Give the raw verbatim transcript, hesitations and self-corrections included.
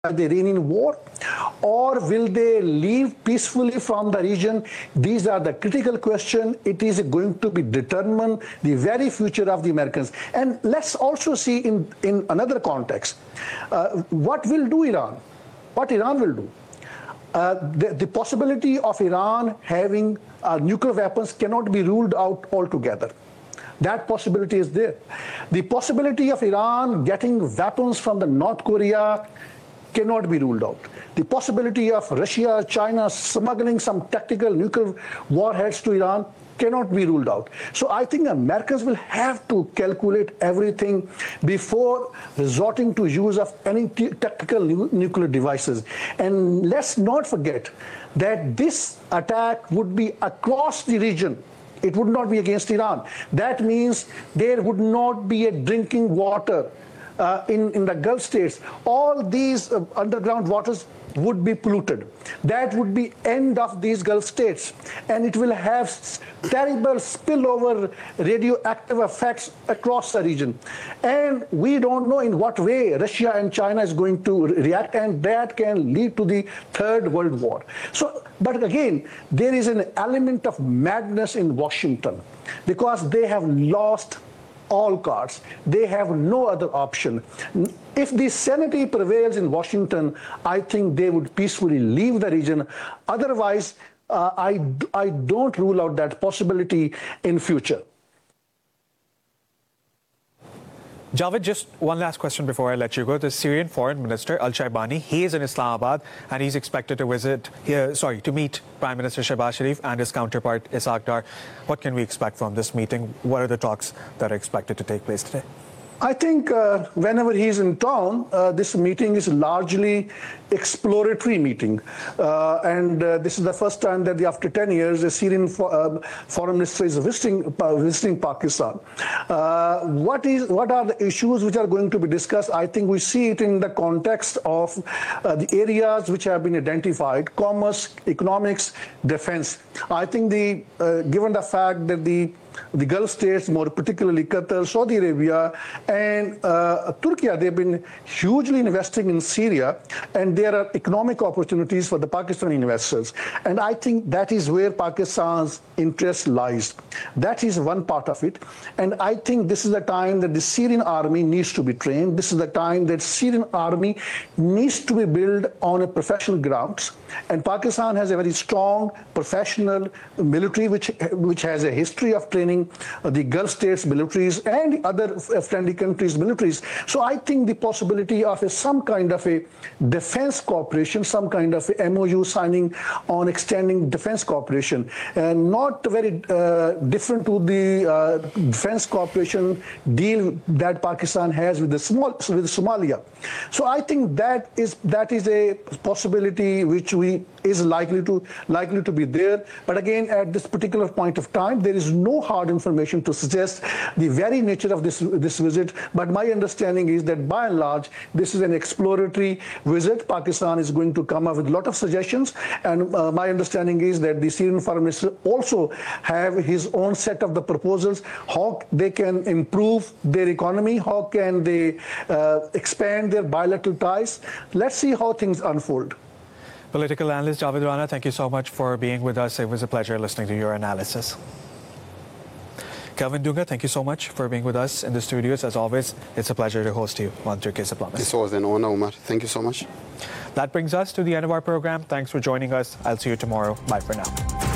the Iranian war, or will they leave peacefully from the region? These are the critical questions. It is going to be determine the very future of the Americans. And let's also see in, in another context, uh, what will do Iran? What Iran will do? Uh, the, the possibility of Iran having uh, nuclear weapons cannot be ruled out altogether. That possibility is there. The possibility of Iran getting weapons from the North Korea cannot be ruled out. The possibility of Russia, China smuggling some tactical nuclear warheads to Iran cannot be ruled out. So I think Americans will have to calculate everything before resorting to use of any tactical nuclear devices. And let's not forget that this attack would be across the region. It would not be against Iran. That means there would not be a drinking water uh, in, in the Gulf states. All these uh, underground waters would be polluted. That would be end of these Gulf states. And it will have terrible spillover radioactive effects across the region. And we don't know in what way Russia and China is going to react, and that can lead to the Third World War. So, but again, there is an element of madness in Washington because they have lost all cards. They have no other option. If the sanity prevails in Washington, I think they would peacefully leave the region. Otherwise, uh, I, I don't rule out that possibility in future. Javed, just one last question before I let you go. The Syrian Foreign Minister Al-Shaibani, he is in Islamabad and he's expected to visit here, sorry, to meet Prime Minister Shehbaz Sharif and his counterpart Ishaq Dar. What can we expect from this meeting? What are the talks that are expected to take place today? I think uh, whenever he's in town, uh, this meeting is largely exploratory meeting. Uh, and uh, this is the first time that the, after ten years, the Syrian fo uh, foreign minister is visiting, uh, visiting Pakistan. Uh, what, is, what are the issues which are going to be discussed? I think we see it in the context of uh, the areas which have been identified: commerce, economics, defense. I think the, uh, given the fact that the The Gulf states, more particularly Qatar, Saudi Arabia, and uh, Turkey, they've been hugely investing in Syria, and there are economic opportunities for the Pakistani investors. And I think that is where Pakistan's interest lies. That is one part of it. And I think this is the time that the Syrian army needs to be trained. This is the time that Syrian army needs to be built on a professional grounds. And Pakistan has a very strong professional military, which, which has a history of training the Gulf states militaries and other friendly countries militaries. So I think the possibility of a, some kind of a defense cooperation, some kind of a M O U signing on extending defense cooperation, and not very uh, different to the uh, defense cooperation deal that Pakistan has with the small, with Somalia. So I think that is that is a possibility which we is likely to likely to be there. But again, at this particular point of time, there is no hard information to suggest the very nature of this this visit. But my understanding is that by and large, this is an exploratory visit. Pakistan is going to come up with a lot of suggestions, and uh, my understanding is that the Syrian Foreign Minister also have his own set of the proposals, how they can improve their economy, how can they uh, expand their bilateral ties. Let's see how things unfold. Political analyst Javed Rana, thank you so much for being with us. It was a pleasure listening to your analysis. Kelvin Dunga, thank you so much for being with us in the studios. As always, it's a pleasure to host you on Turkey's Diplomacy. This was an honor, Omar. Thank you so much. That brings us to the end of our program. Thanks for joining us. I'll see you tomorrow. Bye for now.